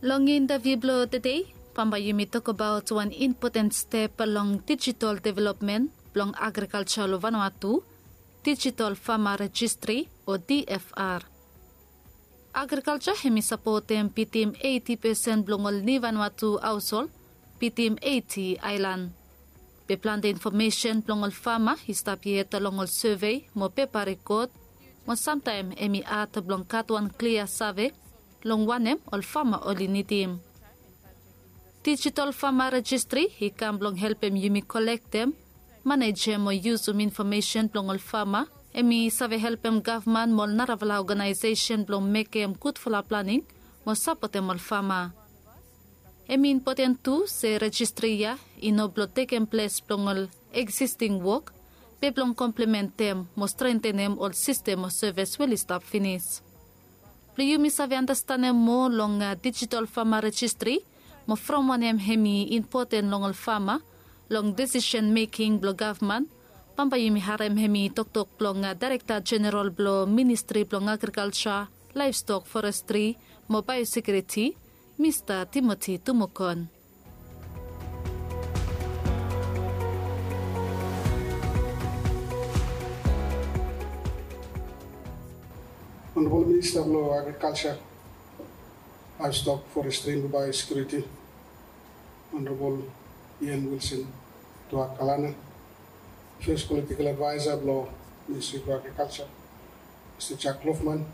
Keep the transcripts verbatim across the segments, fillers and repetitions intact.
Long interview blow today, Pambayumi talk about one important step along digital development along agricultural Vanuatu, Digital Farmer Registry or D F R. Agriculture hemi supportem pitim eighty percent blongol ni Vanuatu household, pitim eighty island. Be plan the information blongol farmer histapiet alongol survey mo paper record, mo sometime emi at blong katwan clear survey, long wanem ol farmer olinitim. Digital Farmer Registry hi kam blong help em yumi collect them, manage mo use um information blong ol farmer, emi save help em government mol naravala organization blong make em good for la planning, mo support em ol farmer. Emi important too se registry ya ino blo take em place blong ol existing work, be blong complement them mo strengthen em ol system of service well stop finish. Pliyumi save understand em mo long uh, Digital Farmer Registry, mo from one em hemi important long ol farmer, long decision making blo government, Pambayumi harem hemi tok tok blong uh, Director General blo Ministry blong Agriculture, Livestock, Forestry, mo Biosecurity, Mister Timothy Tumukon. Honorable Minister of Agriculture, Livestock, Forestry and Biosecurity, Honorable Ian Wilson Tuakalana, First Political Advisor of Ministry of Agriculture, Mister Jack Lofman,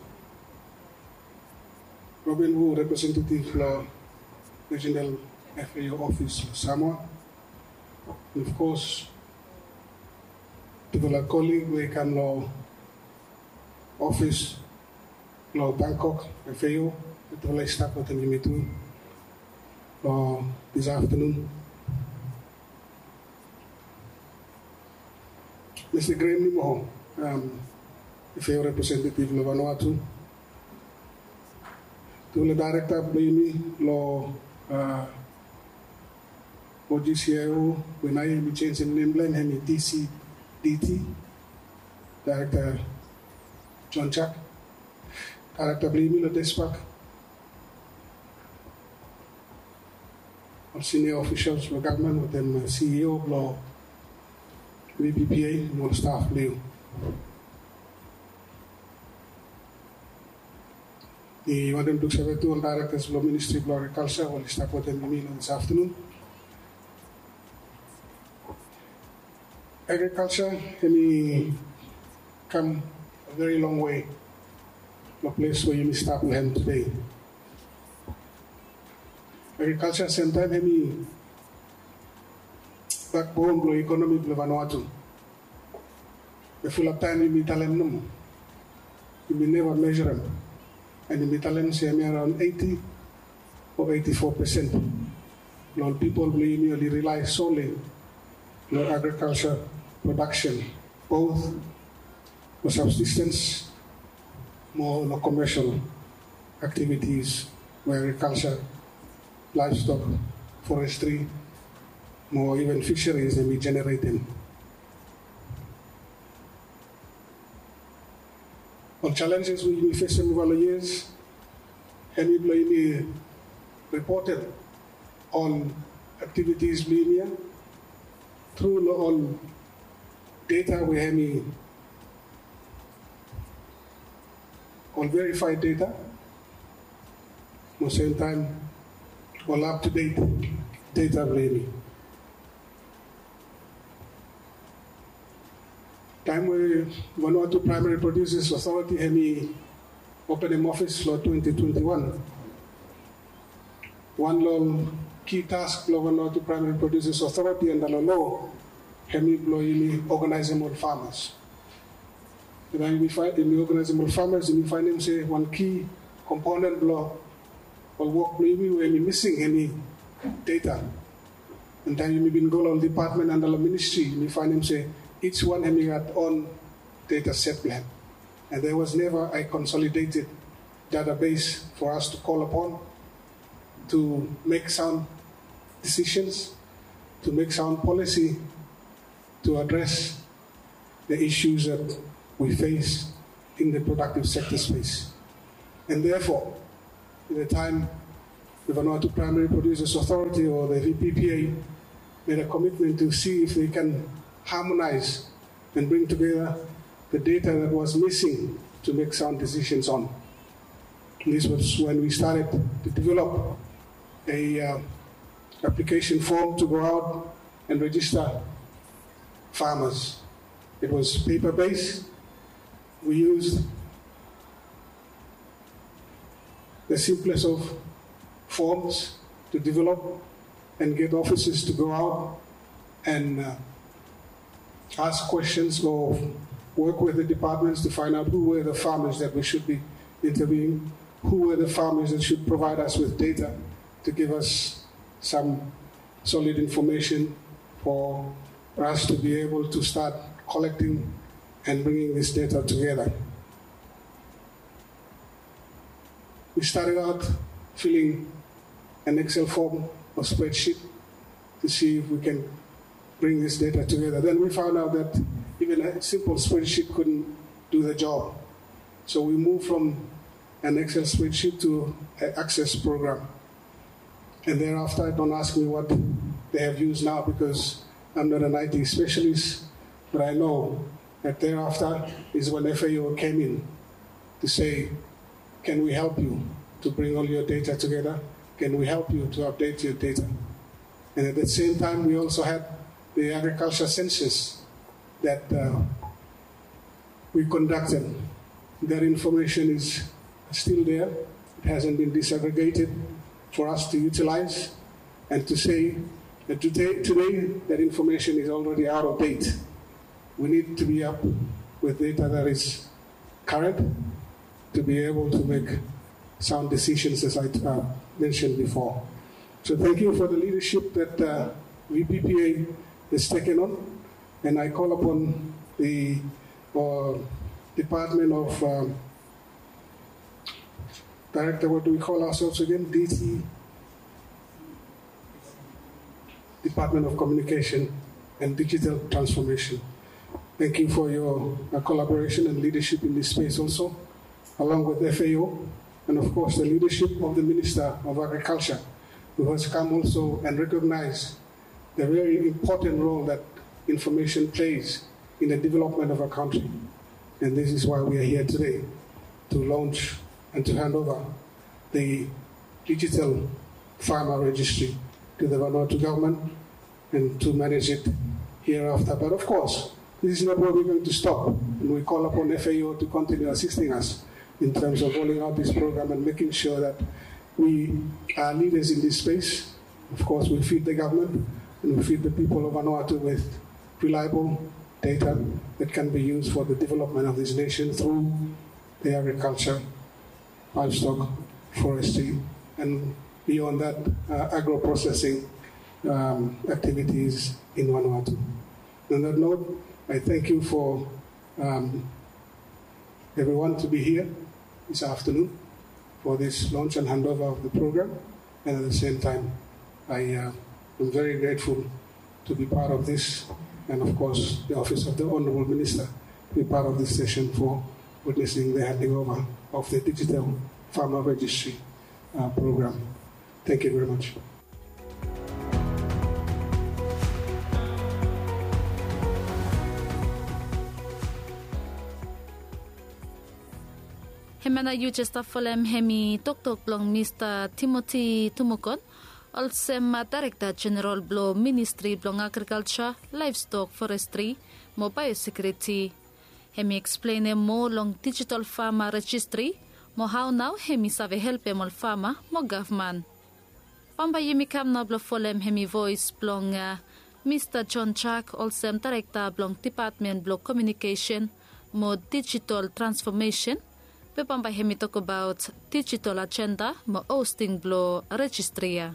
Robin Wu, Representative of Regional F A O Office, Samoa, and of course, to the colleague, we can law Office, law Bangkok, F A O, to the staff of the Limitu, law this afternoon. Mister Graham Nimoho, um, F A O representative of Vanuatu, to the director of the law, uh, O G C I O, when I be changing name line, Hemi D C D T, Director John Chuck, Director of Blimi Despak, of senior officials of government with them C E O of law, V P P A, and all staff Leo. The Madam Duxavetu Directors of the Ministry of Agriculture will start with them this afternoon. Agriculture can come a very long way, the place where you start land today. Agriculture center hemi backbone of economy of Vanuatu. The full of time you talent no, you may never measure them, and the talent say around eighty or eighty-four percent. A lot of people really rely solely on agriculture production, both for subsistence, more no commercial activities, where agriculture, livestock, forestry, more even fisheries that we generate them. All challenges we face in over the years, and we reported on activities linear through all data we have all verified data, most of the time all up to date data really. Time where Vanuatu Primary Producers Authority had opened an office for twenty twenty-one. One law key task of Vanuatu Primary Producers Authority and the law had been organizing more farmers. When we find in the organizing more farmers, we find them say one key component law or work maybe when we missing any data. And then we been go on department and the ministry, we find them say each one having their own data set plan. And there was never a consolidated database for us to call upon to make sound decisions, to make sound policy, to address the issues that we face in the productive sector space. And therefore, in the time the Vanuatu Primary Producers Authority, or the V P P A, made a commitment to see if they can harmonize and bring together the data that was missing to make sound decisions on. And this was when we started to develop a uh, application form to go out and register farmers. It was paper-based. We used the simplest of forms to develop and get officers to go out and uh, ask questions or work with the departments to find out who were the farmers that we should be interviewing, who were the farmers that should provide us with data to give us some solid information for us to be able to start collecting and bringing this data together. We started out filling an Excel form or spreadsheet to see if we can bring this data together. Then we found out that even a simple spreadsheet couldn't do the job. So we moved from an Excel spreadsheet to an Access program. And thereafter, don't ask me what they have used now because I'm not an I T specialist, but I know that thereafter is when F A O came in to say, can we help you to bring all your data together? Can we help you to update your data? And at the same time, we also had the agriculture census that uh, we conducted. That information is still there. It hasn't been disaggregated for us to utilize and to say that today, today that information is already out of date. We need to be up with data that is current to be able to make sound decisions, as I uh, mentioned before. So thank you for the leadership that uh, V P P A has taken on, and I call upon the uh, Department of um, Director, what do we call ourselves again? D T, Department of Communication and Digital Transformation. Thank you for your uh, collaboration and leadership in this space also, along with F A O, and of course the leadership of the Minister of Agriculture, who has come also and recognized the very important role that information plays in the development of a country. And this is why we are here today, to launch and to hand over the digital farmer registry to the Vanuatu government and to manage it hereafter. But of course, this is not where we're going to stop. And we call upon F A O to continue assisting us in terms of rolling out this program and making sure that we are leaders in this space. Of course, we feed the government and we feed the people of Vanuatu with reliable data that can be used for the development of this nation through the agriculture, livestock, forestry, and beyond that, uh, agro-processing um, activities in Vanuatu. On that note, I thank you for um, everyone to be here this afternoon for this launch and handover of the program. And at the same time, I uh, am very grateful to be part of this, and of course, the Office of the Honorable Minister to be part of this session for witnessing the handing over of the Digital Farmer Registry uh, program. Thank you very much. Hemana you just folem hemi tok tok long Mister Timothy Tumukon, also Director General Blo Ministry Blong Agriculture, Livestock, Forestry, Mobile Security. Hemi explain more long digital farmer registry, mo how now hemi save help em all farmer, mo government. Pamba yemi kam na blo folem hemi voice blong uh, Mister John Jack, also Director Blong Department Blo Communication, mo digital transformation. Pepamba hemi talk about digital agenda mo hosting blo registry.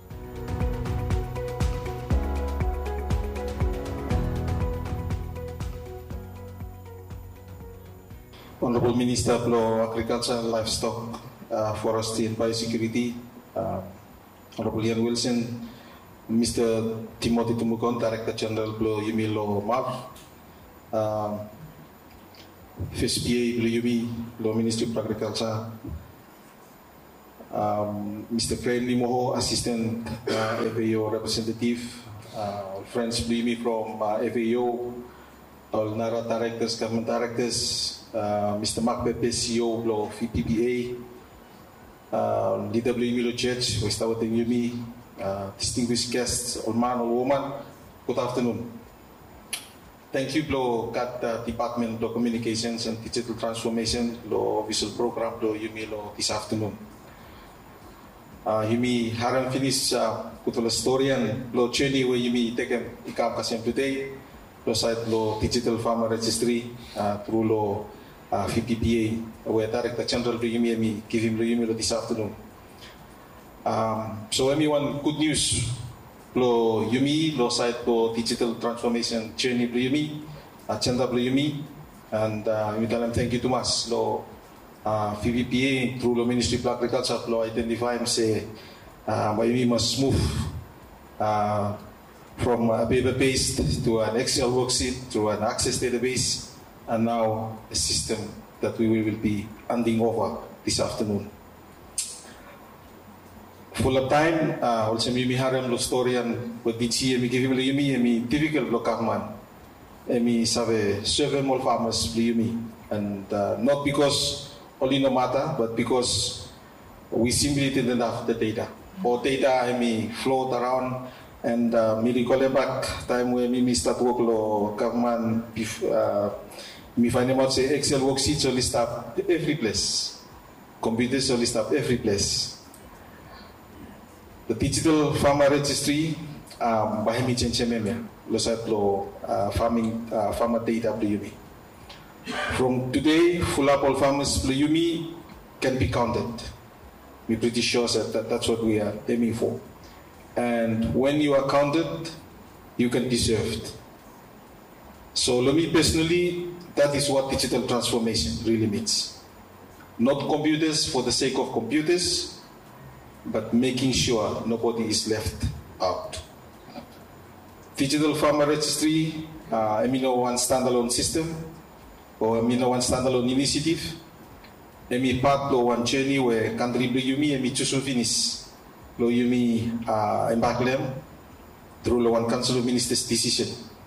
Honorable Minister Blo Agriculture, Livestock, uh, Forestry and Biosecurity, uh, Honorable Ian Wilson, Mister Timothy Tumukon, Director General Blo Yumilo Mar, uh, F S P A Blo Yumi, Blo Ministry of Agriculture, um, Mister Crane Limoho, Assistant uh, F A O Representative, uh, friends Blimi from uh, F A O, all Nara Directors, Government Directors, uh, Mister Mark Pepe, C E O of V P P A, uh, D W Milo Church, West Awatan Yumi, uh, distinguished guests, all man, all woman, good afternoon. Thank you, Blo Kat uh, Department of Communications and Digital Transformation, Blo Visual Program, Blo Yumi Lo this afternoon. Uh, Yumi haram finish uh, Kutula Historian, Blo journey where Yumi take him ikam kasem today, Blo site Blo Digital Farmer Registry, uh, through Lo uh, V P P A, where Director General Blo Yumi Yumi give him Blo Yumi Lo this afternoon. Um, so everyone, good news. Lo Yumi, lo site lo digital transformation journey lo Yumi, agenda lo Yumi, and uh, we tell them thank you to us. Lo uh, V P P A through lo Ministry of Agriculture lo identify and say uh, Yumi must move uh, from a paper-based to an Excel worksheet to an Access database, and now a system that we will be handing over this afternoon. Full of time, uh, also mi haram lo historian with D C mi give lo yumi mi difficult lo kahman. Mi sabe serve more farmers lo yumi, and uh, not because only no matter, but because we simply didn't have the data. For data mi float around, and uh, mi recall back time where mi start work lo kahman uh, mi find out say Excel worksheets only stop every place, computers only stop every place. The Digital Farmer Registry, um, bahimi chenchememia, lo sat lo farming uh, farmer data Yumi. From today, full up all farmers Yumi can be counted. We're pretty sure that, that that's what we are aiming for. And when you are counted, you can be served. So, for me personally, that is what digital transformation really means. Not computers for the sake of computers, but making sure nobody is left out. Digital Farmer Registry, uh, Amino One standalone system, or Amino One standalone initiative. Emi part lo one journey where country blo yumi emi chusu finish lo yumi uh, embark them through lo one Council of Ministers decision.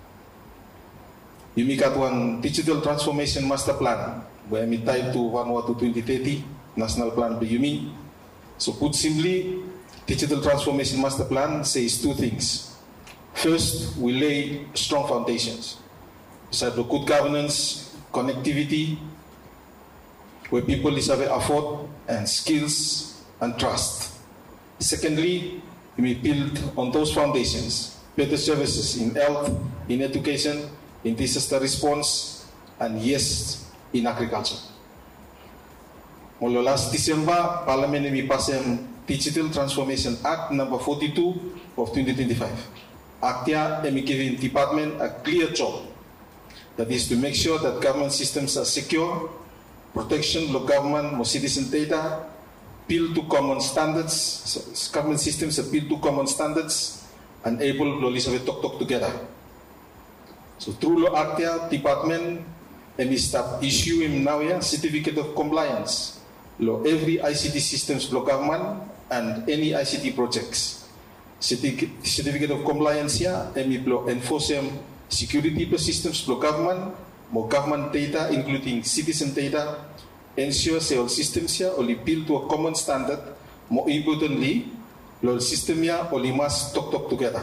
Yumi kat one digital transformation master plan where emi type to one to twenty thirty national plan blo yumi. So put simply, Digital Transformation Master Plan says two things. First, we lay strong foundations. So good governance, connectivity, where people is have effort and skills and trust. Secondly, we build on those foundations better services in health, in education, in disaster response, and yes, in agriculture. Mula last December, Parliament mi passed Digital Transformation Act number forty-two of twenty twenty-five. Act ya mi giving department a clear job, that is to make sure that government systems are secure, protection of government or citizen data, build to common standards, so government systems are built to common standards, and able to Elizabeth talk talk together. So through lo act ya department, mi start issue him now ya certificate of compliance. Lo every I C T systems block government and any I C T projects. Certificate of compliance here, emi block enforce security per systems block government, more government data including citizen data, ensure all systems here only built to a common standard. More importantly, lo system here only must talk talk together.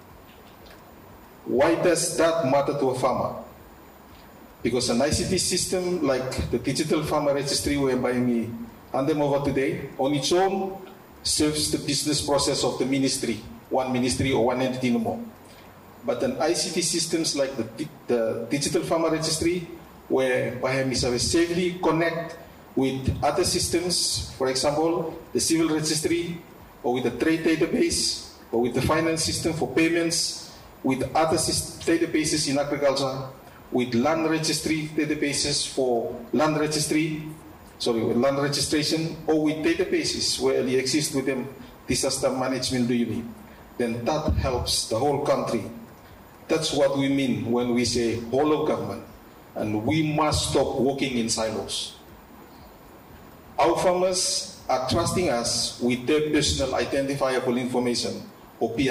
Why does that matter to a farmer? Because an I C T system like the Digital Farmer Registry, whereby we hand them over today, on its own serves the business process of the ministry, one ministry or one entity no more. But an I C T systems like the, the Digital Farmer Registry, whereby we safely connect with other systems, for example, the Civil Registry, or with the Trade Database, or with the Finance System for payments, with other databases in agriculture, with land registry databases for land registry, sorry, with land registration, or with databases where they exist within disaster management, do you mean? Then that helps the whole country. That's what we mean when we say whole of government, and we must stop working in silos. Our farmers are trusting us with their personal identifiable information, or P I